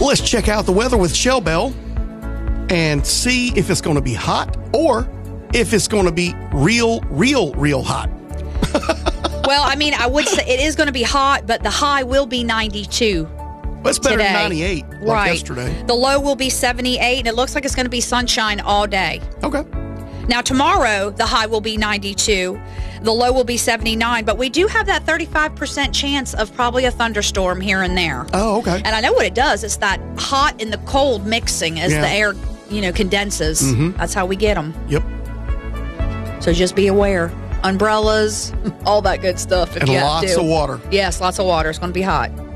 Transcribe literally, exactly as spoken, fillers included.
Let's check out the weather with Shell Bell and see if it's going to be hot or if it's going to be real, real, real hot. Well, I mean, I would say it is going to be hot, but the high will be ninety-two. That's better today. than ninety-eight like right. yesterday. The low will be seventy-eight, and it looks like it's going to be sunshine all day. Okay. Now, tomorrow, the high will be ninety-two. The low will be seventy-nine, but we do have that thirty-five percent chance of probably a thunderstorm here and there. Oh, okay. And I know what it does. It's that hot and the cold mixing as Yeah. the air, you know, condenses. Mm-hmm. That's how we get them. Yep. So just be aware. Umbrellas, all that good stuff if And you have lots to. of water. Yes, lots of water. It's going to be hot.